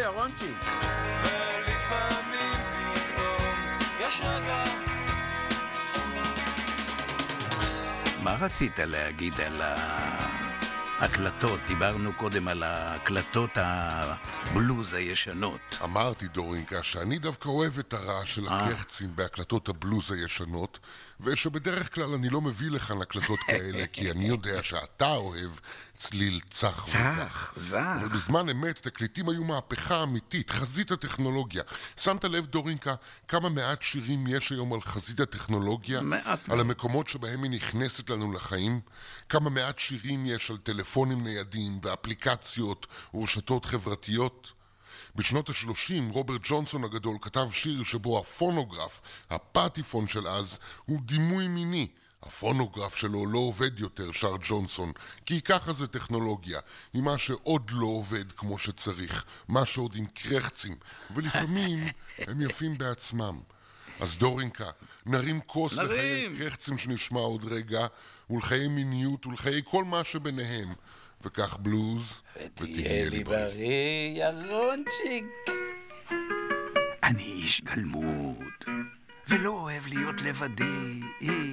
רונצ'יק. ולפעמים פתאום יש רגע. מה רצית להגיד על ההקלטות? דיברנו קודם על ההקלטות הבלוז הישנות. אמרתי, דורינקה, שאני דווקא אוהב את הרעש של הקרחצים בהקלטות הבלוז הישנות, ושבדרך כלל אני לא מביא לכאן הקלטות כאלה, כי אני יודע שאתה אוהב צליל צח וזך. אבל בזמן אמת תקליטים היו מהפכה אמיתית, חזית הטכנולוגיה. שמת לב, דורינקה, כמה מעט שירים יש היום על חזית הטכנולוגיה? מעט. על המקומות שבהם היא נכנסת לנו לחיים? כמה מעט שירים יש על טלפונים ניידים ואפליקציות ורשתות חברתיות? בשנות ה-30 רוברט ג'ונסון הגדול כתב שיר שבו הפונוגרף, הפטיפון של אז, הוא דימוי מיני. הפונוגרף שלו לא עובד יותר, שר ג'ונסון, כי ככה זה טכנולוגיה, היא מה שעוד לא עובד כמו שצריך, מה שעוד עם קרחצים, ולפעמים הם יפים בעצמם. אז דורינקה, נרים כוס לחיי קרחצים שנשמע עוד רגע, ולחיי מיניות ולחיי כל מה שביניהם, וכך בלוז, ותהיה לי בריא, ירונצ'יק. אני איש גלמוד, ולא אוהב להיות לבדי.